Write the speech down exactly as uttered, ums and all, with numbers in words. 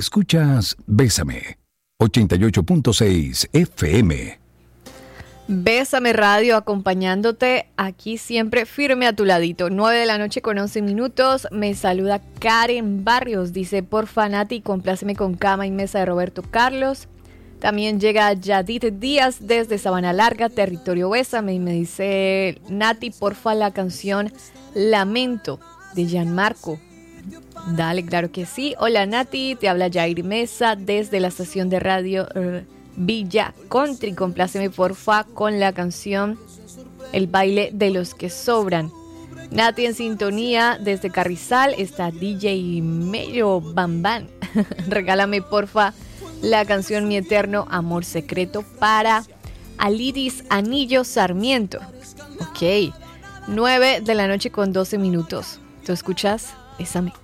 Escuchas Bésame, ochenta y ocho punto seis F M. Bésame Radio, acompañándote aquí siempre firme a tu ladito. nueve de la noche con once minutos. Me saluda Karen Barrios. Dice, porfa Nati, compláceme con Cama y Mesa de Roberto Carlos. También llega Yadit Díaz desde Sabana Larga, territorio Bésame. Y me dice, Nati, porfa la canción Lamento de Gianmarco. Dale, claro que sí. Hola Nati, te habla Jair Mesa desde la estación de radio uh, Villa Country. Compláceme porfa con la canción El baile de los que sobran. Nati en sintonía desde Carrizal está D J Mello Bambán. Regálame porfa la canción Mi Eterno Amor Secreto para Aliris Anillo Sarmiento. Ok, nueve de la noche con doce minutos. ¿Tú escuchas? Bésame.